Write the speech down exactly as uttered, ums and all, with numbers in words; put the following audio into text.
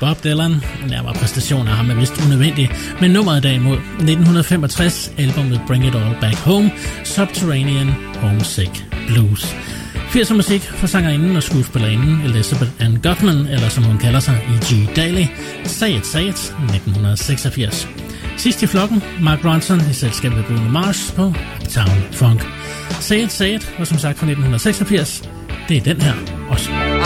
Bob Dylan. Nærmere præstation af ham er vist unødvendig, men nummeret derimod nitten femogtres, albumet Bring It All Back Home, Subterranean Homesick Blues. firserne musik for sangerinden og skuespillerinden Elizabeth Ann Gutman, eller som hun kalder sig, E G Daly. Say It, Say It, nitten seksogfirs. Sidst i flokken, Mark Ronson i selskab med Bruno Mars på Uptown Funk. Say It, Say It var som sagt fra nitten seksogfirs. Det er den her også.